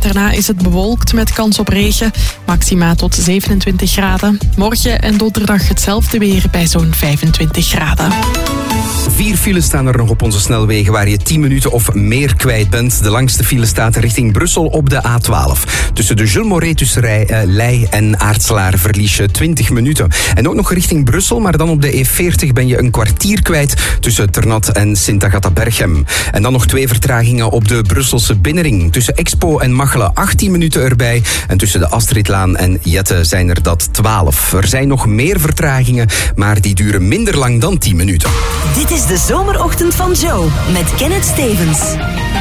Daarna is het bewolkt met kans op regen. Maxima tot 27 graden. Morgen en donderdag hetzelfde weer bij zo'n 25 graden. 4 files staan er nog op onze snelwegen waar je 10 minuten of meer kwijt bent. De langste file staat richting Brussel op de A12. Tussen de Jules Moret-tusserij Leij en Aartselaar verlies je 20 minuten. En ook nog richting Brussel, maar dan op de E40 ben je een kwartier kwijt tussen Ternat en Sint-Agatha-Berchem. En dan nog 2 vertragingen op de Brusselse binnenring. Tussen Expo en Machelen 18 minuten erbij. En tussen de Astridlaan en Jette zijn er dat 12. Er zijn nog meer vertragingen, maar die duren minder lang dan 10 minuten. Dit is de zomerochtend van Joe met Kenneth Stevens.